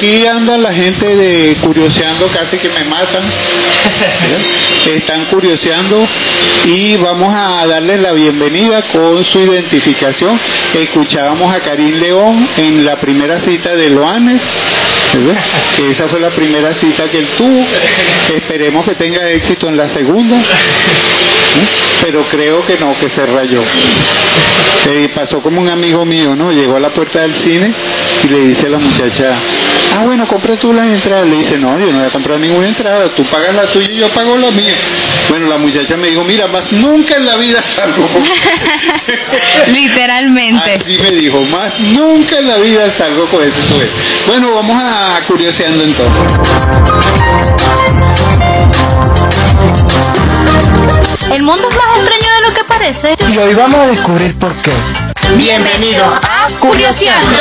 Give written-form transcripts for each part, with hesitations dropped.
aquí andan la gente de curioseando, casi que me matan. Están curioseando y vamos a darles la bienvenida con su identificación. Escuchábamos a Karim León en la primera cita de Loanes, ¿verdad? Que esa fue la primera cita que él tuvo. Esperemos que tenga éxito en la segunda, pero creo que no, que se rayó. Pasó como un amigo mío, ¿no? Llegó a la puerta del cine y le dice a la muchacha, bueno, compra tú las entradas. Le dice, no, yo no voy a comprar ninguna entrada, tú pagas la tuya y yo pago la mía. Bueno, la muchacha me dijo, mira, más nunca en la vida salgo con literalmente. Así me dijo, más nunca en la vida salgo con ese sueldo. Bueno, vamos a curioseando entonces. El mundo es más extraño de lo que parece. Y hoy vamos a descubrir por qué. Bienvenido a Curioseando.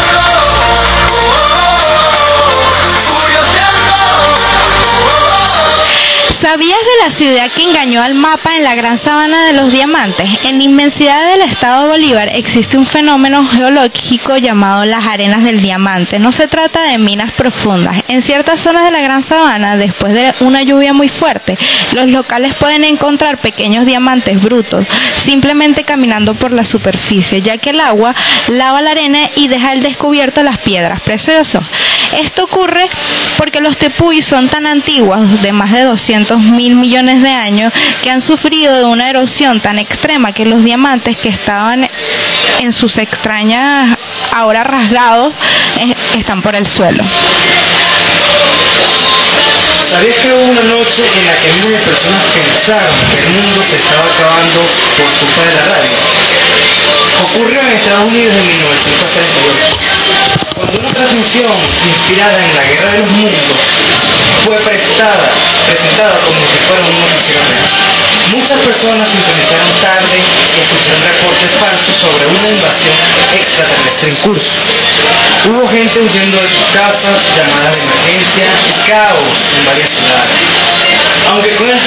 ¿Sabías de la ciudad que engañó al mapa en la gran sabana de los diamantes? En la inmensidad del estado Bolívar existe un fenómeno geológico llamado las arenas del diamante. No se trata de minas profundas. En ciertas zonas de la gran sabana, después de una lluvia muy fuerte, los locales pueden encontrar pequeños diamantes brutos, simplemente caminando por la superficie, ya que el agua lava la arena y deja al descubierto las piedras preciosas. Esto ocurre porque los tepuy son tan antiguos, de más de 200.000 millones de años, que han sufrido de una erosión tan extrema que los diamantes que estaban en sus extrañas, ahora rasgados, están por el suelo. ¿Sabías que hubo una noche en la que miles de personas pensaron que el mundo se estaba acabando por culpa de la radio? Ocurrió en Estados Unidos en 1938, cuando una transmisión inspirada en la Guerra de los Mundos fue presentada como si fuera un noticiero real. Muchas personas sintonizaron tarde y escucharon reportes falsos sobre una invasión extraterrestre en curso. Hubo gente huyendo de sus casas, llamadas de emergencia y caos en varias ciudades. Aunque con el